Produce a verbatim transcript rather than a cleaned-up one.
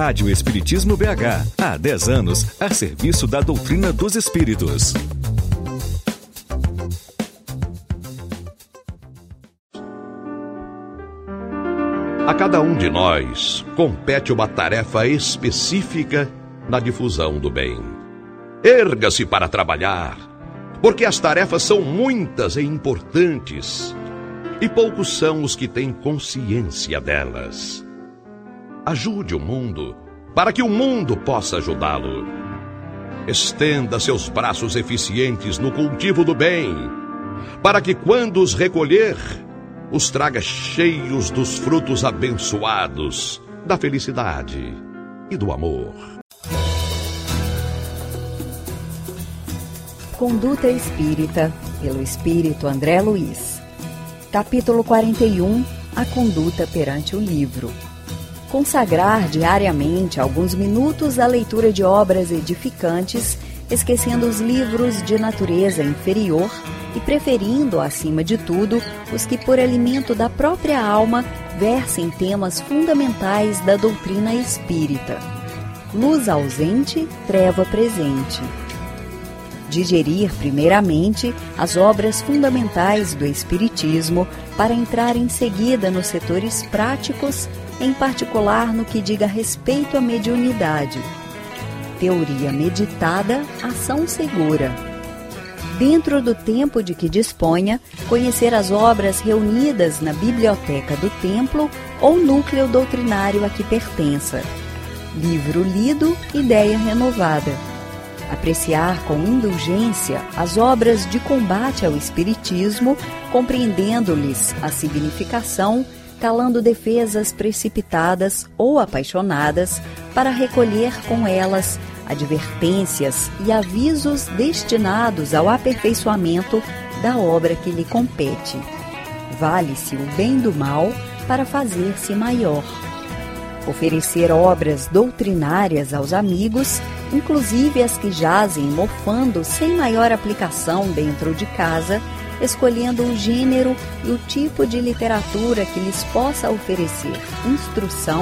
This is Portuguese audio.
Rádio Espiritismo B H, há dez anos, a serviço da doutrina dos espíritos. A cada um de nós compete uma tarefa específica na difusão do bem. Erga-se para trabalhar, porque as tarefas são muitas e importantes, e poucos são os que têm consciência delas. Ajude o mundo, para que o mundo possa ajudá-lo. Estenda seus braços eficientes no cultivo do bem, para que quando os recolher, os traga cheios dos frutos abençoados da felicidade e do amor. Conduta Espírita, pelo Espírito André Luiz. Capítulo quarenta e um. A conduta perante o livro. Consagrar diariamente alguns minutos à leitura de obras edificantes, esquecendo os livros de natureza inferior e preferindo, acima de tudo, os que por alimento da própria alma versem temas fundamentais da doutrina espírita. Luz ausente, treva presente. Digerir, primeiramente, as obras fundamentais do Espiritismo para entrar em seguida nos setores práticos, em particular no que diga respeito à mediunidade. Teoria meditada, ação segura. Dentro do tempo de que disponha, conhecer as obras reunidas na biblioteca do templo ou núcleo doutrinário a que pertença. Livro lido, ideia renovada. Apreciar com indulgência as obras de combate ao espiritismo, compreendendo-lhes a significação, calando defesas precipitadas ou apaixonadas, para recolher com elas advertências e avisos destinados ao aperfeiçoamento da obra que lhe compete. Vale-se o bem do mal para fazer-se maior. Oferecer obras doutrinárias aos amigos, inclusive as que jazem mofando sem maior aplicação dentro de casa, escolhendo o gênero e o tipo de literatura que lhes possa oferecer instrução